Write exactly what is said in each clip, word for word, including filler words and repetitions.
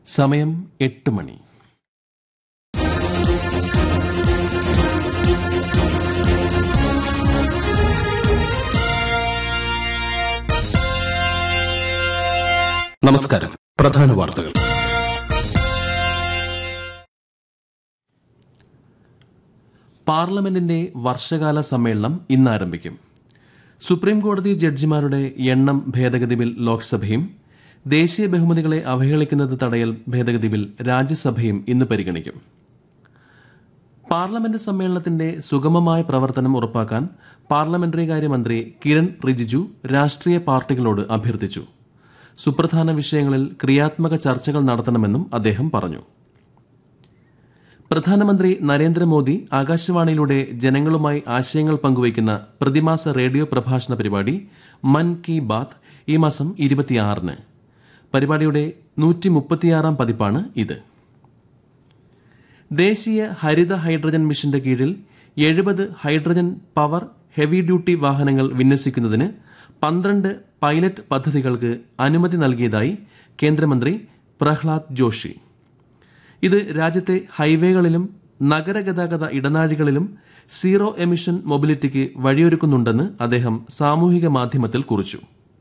സമയം എട്ട് മണി. നമസ്കാരം. പ്രധാന വാർത്തകൾ. പാർലമെന്റിന്റെ വർഷകാല സമ്മേളനം ഇന്ന് ആരംഭിക്കും. സുപ്രീംകോടതി ജഡ്ജിമാരുടെ എണ്ണം ഭേദഗതി ബിൽ ലോക്സഭയും ദേശീയ ബഹുമതികളെ അവഹേളിക്കുന്നത് തടയൽ ഭേദഗതി ബിൽ രാജ്യസഭയും ഇന്ന് പരിഗണിക്കും. പാർലമെന്റ് സമ്മേളനത്തിന്റെ സുഗമമായ പ്രവർത്തനം ഉറപ്പാക്കാൻ പാർലമെന്ററി കാര്യമന്ത്രി കിരൺ റിജിജു രാഷ്ട്രീയ പാർട്ടികളോട് അഭ്യർത്ഥിച്ചു. സുപ്രധാന വിഷയങ്ങളിൽ ക്രിയാത്മക ചർച്ചകൾ നടത്തണമെന്നും അദ്ദേഹം പറഞ്ഞു. പ്രധാനമന്ത്രി നരേന്ദ്രമോദി ആകാശവാണിയിലൂടെ ജനങ്ങളുമായി ആശയങ്ങൾ പങ്കുവയ്ക്കുന്ന പ്രതിമാസ റേഡിയോ പ്രഭാഷണ പരിപാടി മൻ കി ബാത്ത് ഈ മാസം ഇരുപത്തിയാറിന്. പരിപാടിയുടെ നൂറ്റി മുപ്പത്തിയാറാം പതിപ്പാണ് ഇത്. ദേശീയ ഹരിത ഹൈഡ്രജൻ മിഷന്റെ കീഴിൽ എഴുപത് ഹൈഡ്രജൻ പവർ ഹെവി ഡ്യൂട്ടി വാഹനങ്ങൾ വിന്യസിക്കുന്നതിന് പന്ത്രണ്ട് പൈലറ്റ് പദ്ധതികൾക്ക് അനുമതി നൽകിയതായി കേന്ദ്രമന്ത്രി പ്രഹ്ലാദ് ജോഷി. ഇത് രാജ്യത്തെ ഹൈവേകളിലും നഗരഗതാഗത ഇടനാഴികളിലും സീറോ എമിഷൻ മൊബിലിറ്റിക്ക് വഴിയൊരുക്കുന്നുണ്ടെന്ന് അദ്ദേഹം സാമൂഹിക മാധ്യമത്തിൽ കുറിച്ചു.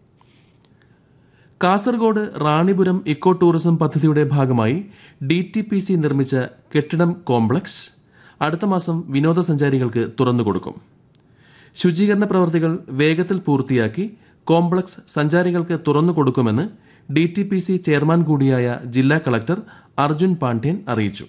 കാസർഗോഡ് റാണിപുരം ഇക്കോ ടൂറിസം പദ്ധതിയുടെ ഭാഗമായി ഡി ടി പി സി നിർമ്മിച്ച കെട്ടിടം കോംപ്ലക്സ് അടുത്ത മാസം വിനോദസഞ്ചാരികൾക്ക് തുറന്നുകൊടുക്കും. ശുചീകരണ പ്രവൃത്തികൾ വേഗത്തിൽ പൂർത്തിയാക്കി കോംപ്ലക്സ് സഞ്ചാരികൾക്ക് തുറന്നുകൊടുക്കുമെന്ന് D T P C chairman കൂടിയായ ജില്ലാ കളക്ടർ അർജുൻ പാണ്ഡ്യൻ അറിയിച്ചു.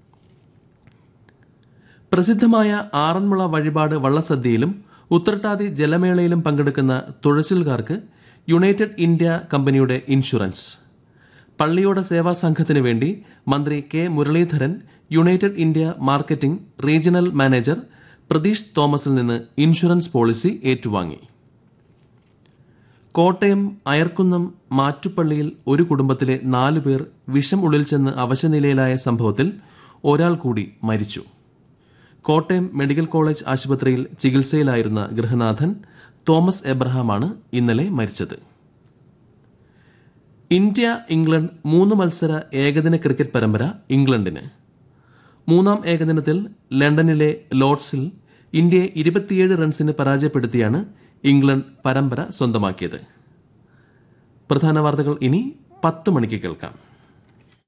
പ്രസിദ്ധമായ ആറന്മുള വഴിപാട് വള്ളസദ്യയിലും ഉത്രട്ടാതി ജലമേളയിലും പങ്കെടുക്കുന്ന തുഴച്ചിൽക്കാർക്ക് യുണൈറ്റഡ് ഇന്ത്യ കമ്പനിയുടെ ഇൻഷുറൻസ്. പള്ളിയോട സേവാ സംഘത്തിനു വേണ്ടി മന്ത്രി K Muraleedharan United India marketing regional manager Pratheesh തോമസിൽ നിന്ന് ഇൻഷുറൻസ് പോളിസി ഏറ്റുവാങ്ങി. കോട്ടയം അയർക്കുന്നം മാറ്റുപള്ളിയിൽ ഒരു കുടുംബത്തിലെ നാലുപേർ വിഷം ഉള്ളിൽ ചെന്ന് അവശനിലയിലായ സംഭവത്തിൽ ഒരാൾ കൂടി മരിച്ചു. കോട്ടയം മെഡിക്കൽ കോളേജ് ആശുപത്രിയിൽ ചികിത്സയിലായിരുന്ന ഗൃഹനാഥൻ തോമസ് എബ്രഹാമാണ് ഇന്നലെ മരിച്ചത്. ഇന്ത്യ ഇംഗ്ലണ്ട് മൂന്ന് മത്സര ഏകദിന ക്രിക്കറ്റ് പരമ്പര ഇംഗ്ലണ്ടിന്. മൂന്നാം ഏകദിനത്തിൽ ലണ്ടനിലെ ലോർഡ്സിൽ ഇന്ത്യയെ ഇരുപത്തിയേഴ് റൺസിന് പരാജയപ്പെടുത്തിയാണ് ഇംഗ്ലണ്ട് പരമ്പര സ്വന്തമാക്കിയത്. പ്രധാന വാർത്തകൾ ഇനി പത്ത് മണിക്ക് കേൾക്കാം.